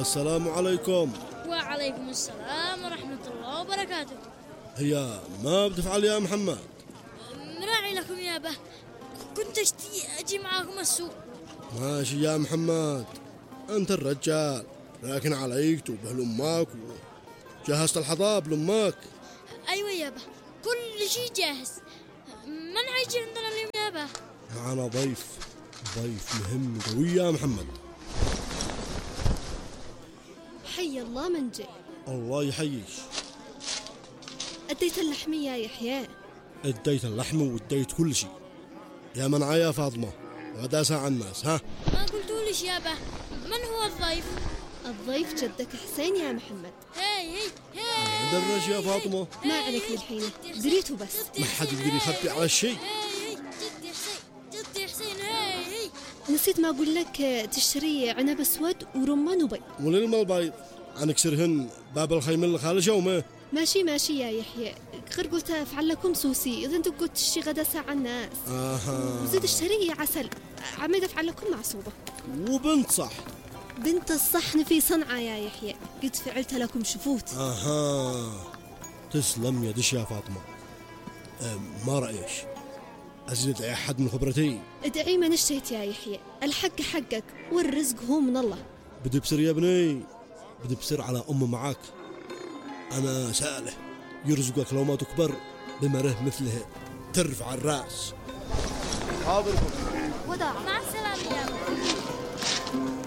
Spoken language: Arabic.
السلام عليكم. وعليكم السلام ورحمة الله وبركاته. هيا ما بتفعل يا محمد؟ مراعي لكم يابا، كنت اشتي اجي معاكم السوق. ماشي يا محمد، انت الرجال، لكن عليك تنبه لامك وجهزت الحطاب لامك. ايوه يابا، كل شيء جاهز. من حيجي عندنا اليوم يابا؟ معنا ضيف مهم قوي يا محمد. حي الله من جاء. الله يحييك. أديت اللحم يا يحيى؟ اديت اللحم واديت كل شيء. يا منعا يا فاطمة، غدا ساعة الناس. ها ما قلتوليش يابا، من هو الضيف؟ الضيف جدك حسين يا محمد. هي درج يا فاطمة. ما عليك للحين، دريته بس. ما حد يقدر يخبي على الشيء. جدي حسين هي. نسيت ما أقول لك تشتري عنب أسود ورمان وبيض. وللم البيض عنكسرهن باب الخيم الخالجة وما. ماشي يا يحيى، غير قلت أفعل لكم سوسي إذا أنت قلت تشتري غدا ساعة الناس. وزيد اشتري عسل، عميد أفعل لكم معصوبة. وبنت صح. بنت الصحن في صنعاء يا يحيى، قد فعلت لكم شفوت. تسلم يدش يا فاطمة. ما رأيش أزيد أي أحد من خبرتي؟ ادعي ما نشتيت يا يحيى، الحق حقك والرزق هو من الله. بدي بسر يا ابني، بدي بسر على أم معاك. أنا سأله يرزقك لو ما تكبر بمره مثله ترفع الرأس. حاضركم. وداع مع السلامة.